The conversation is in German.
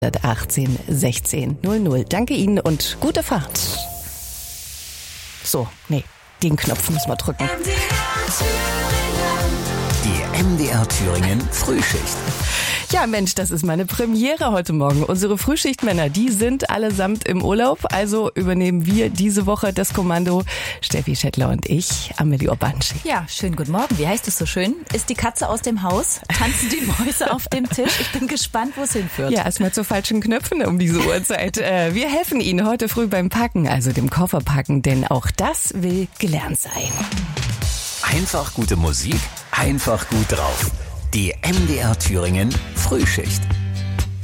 18 16 00. Danke Ihnen und gute Fahrt. So, den Knopf müssen wir drücken. Die MDR Thüringen Frühschicht. Ja, Mensch, das ist meine Premiere heute Morgen. Unsere Frühschichtmänner, die sind allesamt im Urlaub. Also übernehmen wir diese Woche das Kommando. Steffi Schettler und ich, Amelie Urbanschik. Ja, schönen guten Morgen. Wie heißt es so schön? Ist die Katze aus dem Haus? Tanzen die Mäuse auf dem Tisch? Ich bin gespannt, wo es hinführt. Ja, erstmal zu falschen Knöpfen um diese Uhrzeit. Wir helfen Ihnen heute früh beim Packen, also dem Kofferpacken, denn auch das will gelernt sein. Einfach gute Musik, einfach gut drauf. Die MDR Thüringen Frühschicht.